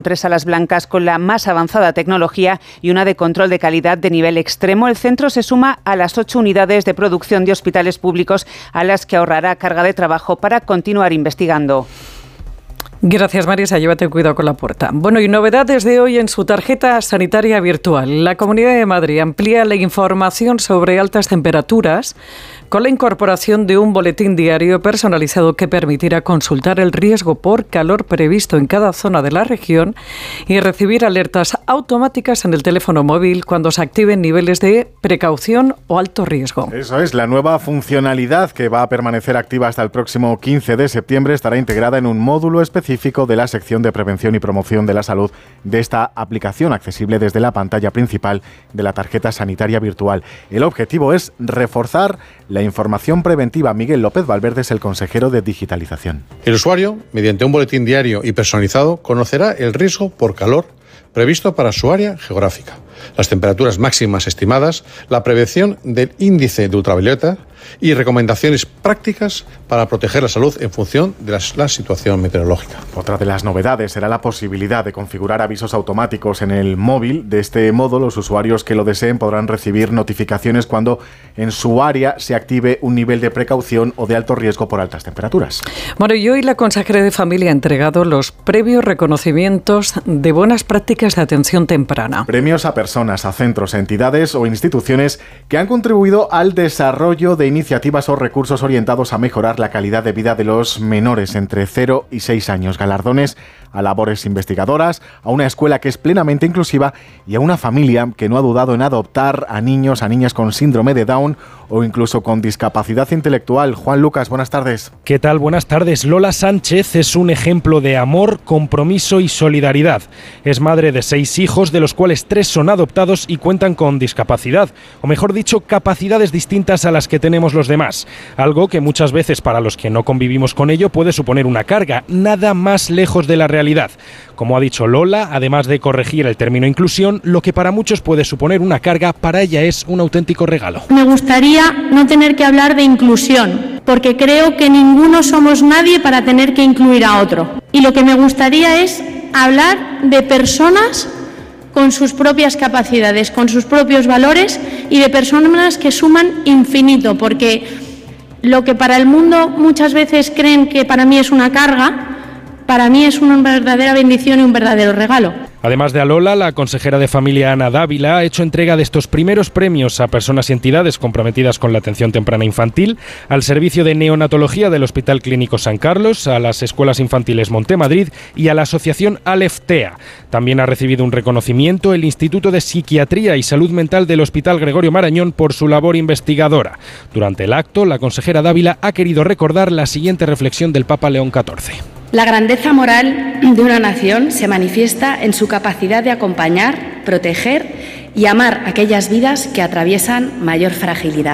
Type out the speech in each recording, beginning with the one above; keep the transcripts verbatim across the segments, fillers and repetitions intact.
Tres salas blancas con la más avanzada tecnología y una de control de calidad de nivel extremo. El centro se suma a las ocho unidades de producción de hospitales públicos a las que ahorrará carga de trabajo para continuar investigando. Gracias, Marisa. Llévate cuidado con la puerta. Bueno, y novedades de hoy en su tarjeta sanitaria virtual. La Comunidad de Madrid amplía la información sobre altas temperaturas con la incorporación de un boletín diario personalizado que permitirá consultar el riesgo por calor previsto en cada zona de la región y recibir alertas automáticas en el teléfono móvil cuando se activen niveles de precaución o alto riesgo. Eso es, la nueva funcionalidad que va a permanecer activa hasta el próximo quince de septiembre estará integrada en un módulo específico de la sección de prevención y promoción de la salud de esta aplicación, accesible desde la pantalla principal de la tarjeta sanitaria virtual. El objetivo es reforzar la información preventiva. Miguel López Valverde es el consejero de digitalización. El usuario, mediante un boletín diario y personalizado, conocerá el riesgo por calor previsto para su área geográfica, las temperaturas máximas estimadas, la prevención del índice de ultravioleta y recomendaciones prácticas para proteger la salud en función de la, la situación meteorológica. Otra de las novedades será la posibilidad de configurar avisos automáticos en el móvil. De este modo, los usuarios que lo deseen podrán recibir notificaciones cuando en su área se active un nivel de precaución o de alto riesgo por altas temperaturas. Bueno, y hoy la consejera de Familia ha entregado los previos reconocimientos de buenas prácticas de atención temprana. Premios a personas, a centros, entidades o instituciones que han contribuido al desarrollo de iniciativas o recursos orientados a mejorar la calidad de vida de los menores entre cero y seis años. Galardones a labores investigadoras, a una escuela que es plenamente inclusiva y a una familia que no ha dudado en adoptar a niños, a niñas con síndrome de Down o incluso con discapacidad intelectual. Juan Lucas, buenas tardes. ¿Qué tal? Buenas tardes. Lola Sánchez es un ejemplo de amor, compromiso y solidaridad. Es madre de seis hijos, de los cuales tres son adoptados y cuentan con discapacidad, o mejor dicho, capacidades distintas a las que tenemos los demás. Algo que muchas veces para los que no convivimos con ello puede suponer una carga, nada más lejos de la realidad. Como ha dicho Lola, además de corregir el término inclusión, lo que para muchos puede suponer una carga, para ella es un auténtico regalo. Me gustaría no tener que hablar de inclusión, porque creo que ninguno somos nadie para tener que incluir a otro. Y lo que me gustaría es hablar de personas con sus propias capacidades, con sus propios valores y de personas que suman infinito, porque lo que para el mundo muchas veces creen que para mí es una carga, para mí es una verdadera bendición y un verdadero regalo. Además de a Lola, la consejera de Familia Ana Dávila ha hecho entrega de estos primeros premios a personas y entidades comprometidas con la atención temprana infantil, al servicio de neonatología del Hospital Clínico San Carlos, a las escuelas infantiles Montemadrid y a la asociación Aleftea. También ha recibido un reconocimiento el Instituto de Psiquiatría y Salud Mental del Hospital Gregorio Marañón por su labor investigadora. Durante el acto, la consejera Dávila ha querido recordar la siguiente reflexión del Papa León catorce. La grandeza moral de una nación se manifiesta en su capacidad de acompañar, proteger y amar aquellas vidas que atraviesan mayor fragilidad.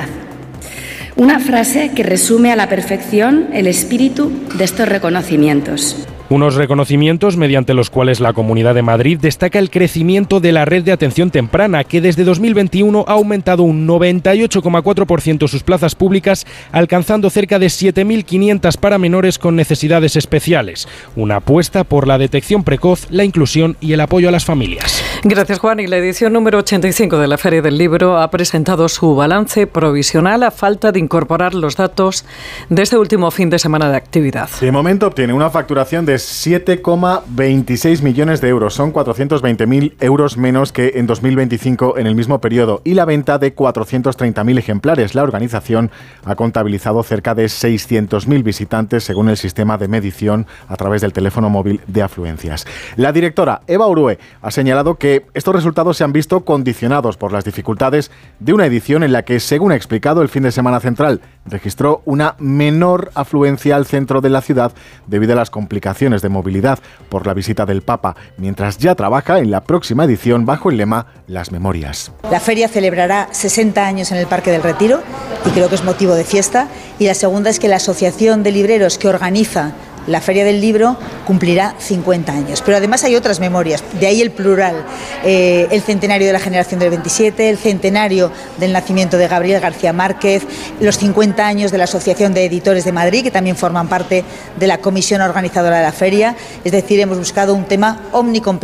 Una frase que resume a la perfección el espíritu de estos reconocimientos. Unos reconocimientos mediante los cuales la Comunidad de Madrid destaca el crecimiento de la red de atención temprana, que desde dos mil veintiuno ha aumentado un noventa y ocho coma cuatro por ciento sus plazas públicas, alcanzando cerca de siete mil quinientas para menores con necesidades especiales. Una apuesta por la detección precoz, la inclusión y el apoyo a las familias. Gracias, Juan. Y la edición número ochenta y cinco de la Feria del Libro ha presentado su balance provisional a falta de incorporar los datos de este último fin de semana de actividad. De momento obtiene una facturación de siete coma veintiséis millones de euros. Son cuatrocientos veinte mil euros menos que en dos mil veinticinco en el mismo periodo. Y la venta de cuatrocientos treinta mil ejemplares. La organización ha contabilizado cerca de seiscientos mil visitantes según el sistema de medición a través del teléfono móvil de afluencias. La directora Eva Urue ha señalado que estos resultados se han visto condicionados por las dificultades de una edición en la que, según ha explicado, el fin de semana central registró una menor afluencia al centro de la ciudad debido a las complicaciones de movilidad por la visita del Papa, mientras ya trabaja en la próxima edición bajo el lema Las Memorias. La feria celebrará sesenta años en el Parque del Retiro y creo que es motivo de fiesta. Y la segunda es que la Asociación de Libreros que organiza la Feria del Libro cumplirá cincuenta años. Pero además hay otras memorias, de ahí el plural. Eh, el centenario de la generación del veintisiete, el centenario del nacimiento de Gabriel García Márquez, los cincuenta años de la Asociación de Editores de Madrid, que también forman parte de la comisión organizadora de la feria. Es decir, hemos buscado un tema omnicomprensible